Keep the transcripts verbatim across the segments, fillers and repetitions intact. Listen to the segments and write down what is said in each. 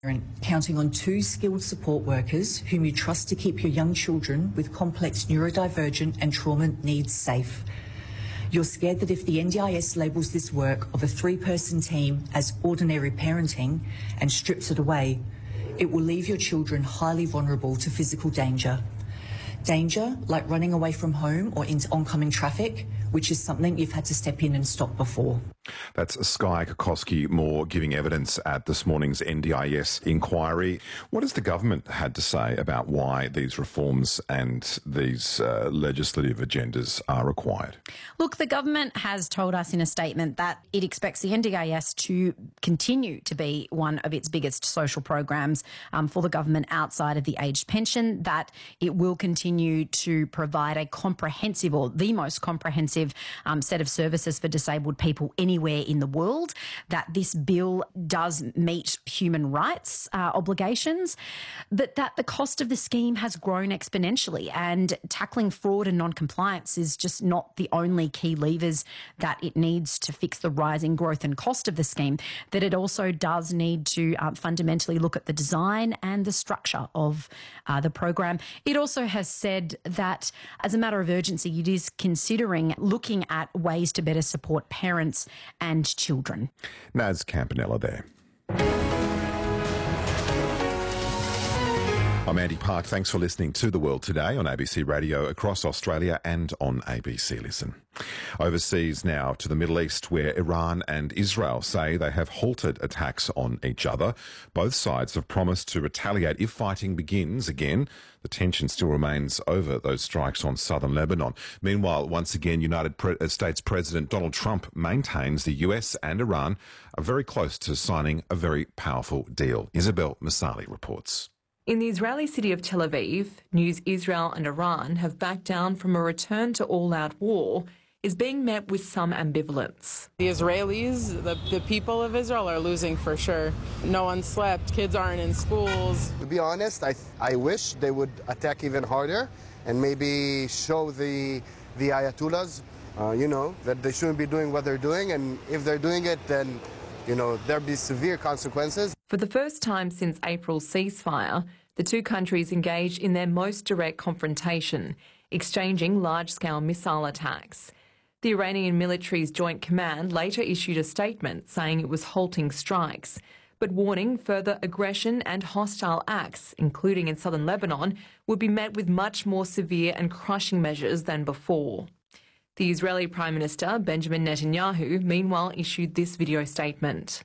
Counting on two skilled support workers whom you trust to keep your young children with complex neurodivergent and trauma needs safe. You're scared that if the N D I S labels this work of a three-person team as ordinary parenting and strips it away, it will leave your children highly vulnerable to physical danger. Danger like running away from home or into oncoming traffic, which is something you've had to step in and stop before. That's Skye Kokoski-Moore giving evidence at this morning's N D I S inquiry. What has the government had to say about why these reforms and these uh, legislative agendas are required? Look, the government has told us in a statement that it expects the N D I S to continue to be one of its biggest social programs um, for the government outside of the aged pension, that it will continue to provide a comprehensive or the most comprehensive um, set of services for disabled people anywhere in the world, that this bill does meet human rights uh, obligations, but that the cost of the scheme has grown exponentially, and tackling fraud and non-compliance is just not the only key levers that it needs to fix the rising growth and cost of the scheme, that it also does need to uh, fundamentally look at the design and the structure of uh, the program. It also has said that as a matter of urgency, it is considering looking at ways to better support parents and children. Naz Campanella there. I'm Andy Park. Thanks for listening to The World Today on A B C Radio across Australia and on A B C Listen. Overseas now to the Middle East, where Iran and Israel say they have halted attacks on each other. Both sides have promised to retaliate if fighting begins again. The tension still remains over those strikes on southern Lebanon. Meanwhile, once again, United States President Donald Trump maintains the U S and Iran are very close to signing a very powerful deal. Isabel Masali reports. In the Israeli city of Tel Aviv, news Israel and Iran have backed down from a return to all-out war is being met with some ambivalence. The Israelis, the, the people of Israel, are losing for sure. No one slept, kids aren't in schools. To be honest, I, I wish they would attack even harder and maybe show the, the Ayatollahs, uh, you know, that they shouldn't be doing what they're doing, and if they're doing it, then you know, there'll be severe consequences. For the first time since April's ceasefire, the two countries engaged in their most direct confrontation, exchanging large-scale missile attacks. The Iranian military's Joint Command later issued a statement saying it was halting strikes, but warning further aggression and hostile acts, including in southern Lebanon, would be met with much more severe and crushing measures than before. The Israeli Prime Minister, Benjamin Netanyahu, meanwhile issued this video statement.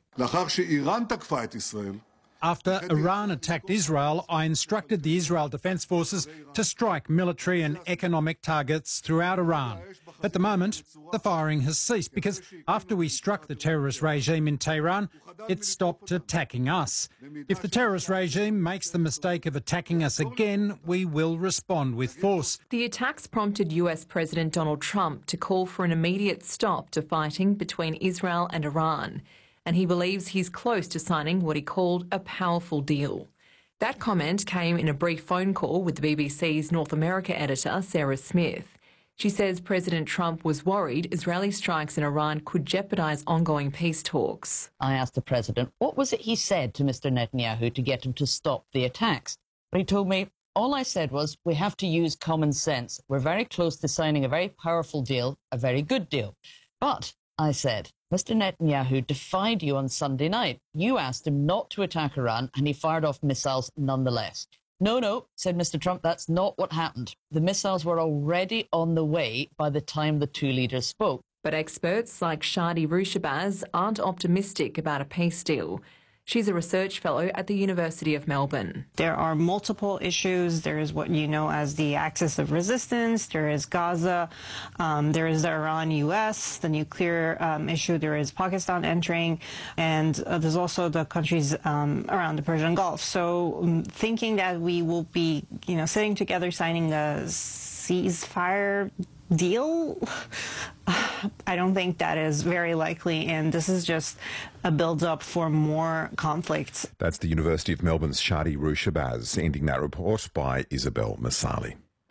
After Iran attacked Israel, I instructed the Israel Defense Forces to strike military and economic targets throughout Iran. At the moment, the firing has ceased because after we struck the terrorist regime in Tehran, it stopped attacking us. If the terrorist regime makes the mistake of attacking us again, we will respond with force. The attacks prompted U S President Donald Trump to call for an immediate stop to fighting between Israel and Iran, and he believes he's close to signing what he called a powerful deal. That comment came in a brief phone call with the B B C's North America editor, Sarah Smith. She says President Trump was worried Israeli strikes in Iran could jeopardise ongoing peace talks. I asked the president, what was it he said to Mister Netanyahu to get him to stop the attacks? But he told me, all I said was, we have to use common sense. We're very close to signing a very powerful deal, a very good deal. But, I said, Mister Netanyahu defied you on Sunday night. You asked him not to attack Iran, and he fired off missiles nonetheless. No, no, said Mister Trump, that's not what happened. The missiles were already on the way by the time the two leaders spoke. But experts like Shadi Rushabaz aren't optimistic about a peace deal. She's a research fellow at the University of Melbourne. There are multiple issues. There is what you know as the axis of resistance. There is Gaza. Um, there is the Iran-U S, the nuclear um, issue. There is Pakistan entering. And uh, there's also the countries um, around the Persian Gulf. So um, thinking that we will be, you know, sitting together signing a ceasefire deal, I don't think that is very likely, and this is just a build-up for more conflicts. That's the University of Melbourne's Shadi Rushabaz, ending that report by Isabel Masali.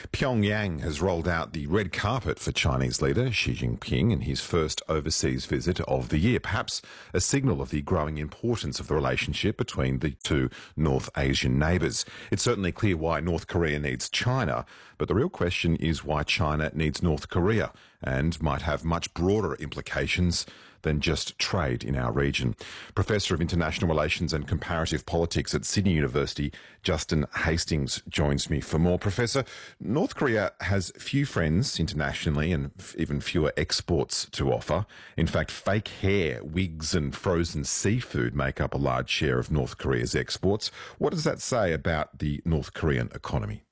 Pyongyang has rolled out the red carpet for Chinese leader Xi Jinping in his first overseas visit of the year, perhaps a signal of the growing importance of the relationship between the two North Asian neighbours. It's certainly clear why North Korea needs China, but the real question is why China needs North Korea, and might have much broader implications than just trade in our region. Professor of International Relations and Comparative Politics at Sydney University, Justin Hastings, joins me for more. Professor, North Korea has few friends internationally and f- even fewer exports to offer. In fact, fake hair, wigs and frozen seafood make up a large share of North Korea's exports. What does that say about the North Korean economy?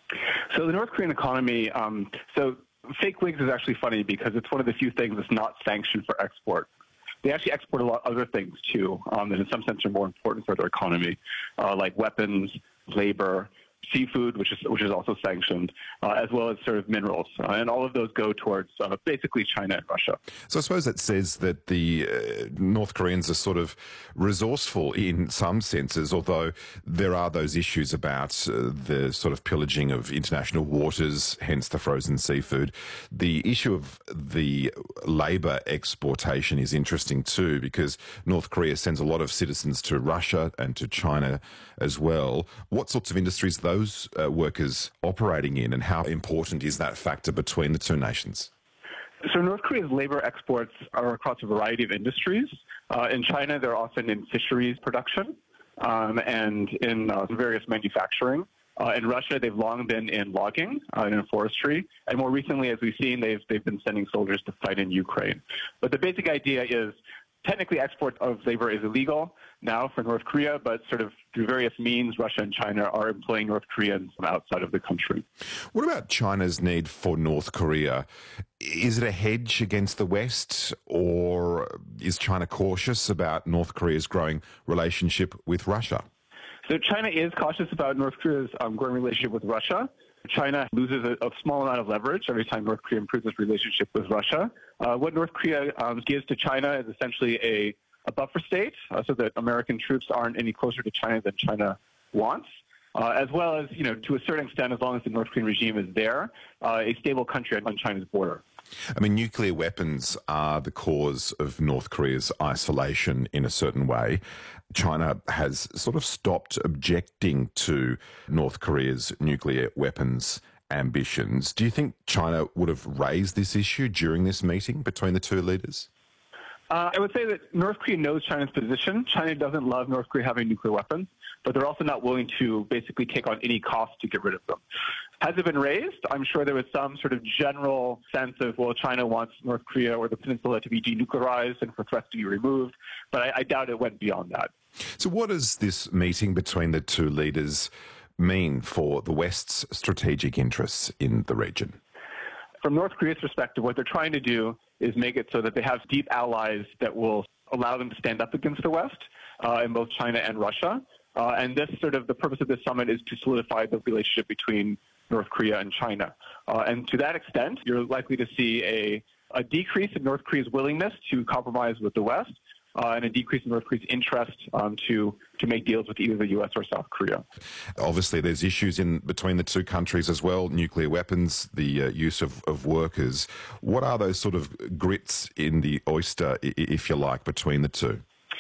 So the North Korean economy, um, so fake wigs is actually funny because it's one of the few things that's not sanctioned for export. They actually export a lot of other things, too, um, that in some sense are more important for their economy, uh, like weapons, labor, seafood, which is which is also sanctioned, uh, as well as sort of minerals. Uh, and all of those go towards uh, basically China and Russia. So I suppose that says that the uh, North Koreans are sort of resourceful in some senses, although there are those issues about uh, the sort of pillaging of international waters, hence the frozen seafood. The issue of the labour exportation is interesting too, because North Korea sends a lot of citizens to Russia and to China as well. What sorts of industries are those uh, workers operating in, and how important is that factor between the two nations? So North Korea's labor exports are across a variety of industries. Uh, in China, they're often in fisheries production um, and in uh, various manufacturing. Uh, in Russia, they've long been in logging uh, and in forestry. And more recently, as we've seen, they've, they've been sending soldiers to fight in Ukraine. But the basic idea is technically export of labor is illegal now for North Korea, but sort of through various means, Russia and China are employing North Koreans from outside of the country. What about China's need for North Korea? Is it a hedge against the West, or is China cautious about North Korea's growing relationship with Russia? So China is cautious about North Korea's um, growing relationship with Russia. China loses a, a small amount of leverage every time North Korea improves its relationship with Russia. Uh, what North Korea um, gives to China is essentially a, a buffer state, uh, so that American troops aren't any closer to China than China wants, uh, as well as, you know, to a certain extent, as long as the North Korean regime is there, uh, a stable country on China's border. I mean, nuclear weapons are the cause of North Korea's isolation in a certain way. China has sort of stopped objecting to North Korea's nuclear weapons ambitions. Do you think China would have raised this issue during this meeting between the two leaders? Uh, I would say that North Korea knows China's position. China doesn't love North Korea having nuclear weapons, but they're also not willing to basically take on any cost to get rid of them. Has it been raised? I'm sure there was some sort of general sense of, well, China wants North Korea or the peninsula to be denuclearized and for threats to be removed, but I, I doubt it went beyond that. So what does this meeting between the two leaders mean for the West's strategic interests in the region? From North Korea's perspective, what they're trying to do is make it so that they have deep allies that will allow them to stand up against the West uh, in both China and Russia. Uh, and this sort of the purpose of this summit is to solidify the relationship between North Korea and China. Uh, and to that extent, you're likely to see a, a decrease in North Korea's willingness to compromise with the West, Uh, and a decrease in North Korea's interest um, to to make deals with either the U S or South Korea. Obviously, there's issues in between the two countries as well, nuclear weapons, the uh, use of, of workers. What are those sort of grits in the oyster, if you like, between the two?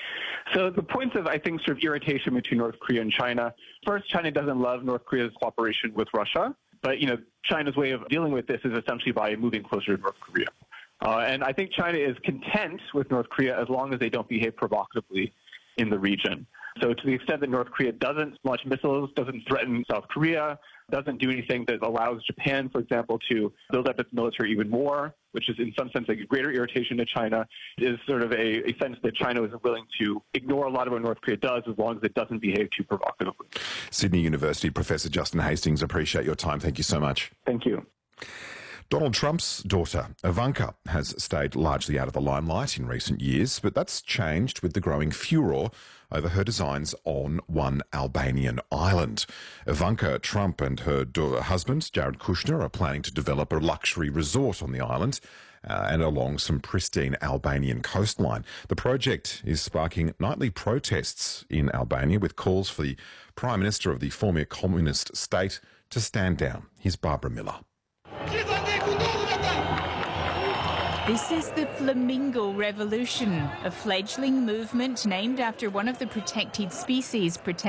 So the points of, I think, sort of irritation between North Korea and China. First, China doesn't love North Korea's cooperation with Russia. But, you know, China's way of dealing with this is essentially by moving closer to North Korea. Uh, and I think China is content with North Korea as long as they don't behave provocatively in the region. So to the extent that North Korea doesn't launch missiles, doesn't threaten South Korea, doesn't do anything that allows Japan, for example, to build up its military even more, which is in some sense a greater irritation to China, is sort of a, a sense that China is willing to ignore a lot of what North Korea does as long as it doesn't behave too provocatively. Sydney University Professor Justin Hastings, appreciate your time. Thank you so much. Thank you. Donald Trump's daughter, Ivanka, has stayed largely out of the limelight in recent years, but that's changed with the growing furor over her designs on one Albanian island. Ivanka Trump and her husband, Jared Kushner, are planning to develop a luxury resort on the island uh, and along some pristine Albanian coastline. The project is sparking nightly protests in Albania, with calls for the Prime Minister of the former communist state to stand down. Here's Barbara Miller. This is the Flamingo Revolution, a fledgling movement named after one of the protected species protected